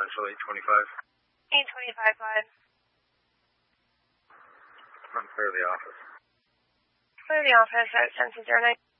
Central 825. 825, go ahead. I'm clear the office. Clear the office at Census 09.